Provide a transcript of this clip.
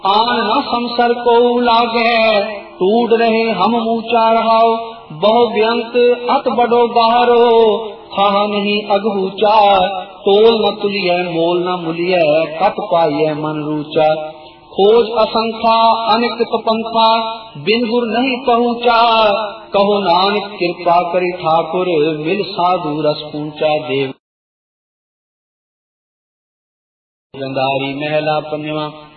आन न संसर को लागे, टूट रहे हम ऊंचा रहाओ। बहु व्यंत अत बड़ो गहरो, था नहीं अगूचा। तोल न तुलिय मोल न मुलिय, कत पाइय मन रूचा। खोज असंख्या अनिक पंथा, बिन गुर नहीं पहुँचा। कहो नानक कृपा करी ठाकुर, मिल साधु रस पूंचा। देव गंधारी महला पंजवा।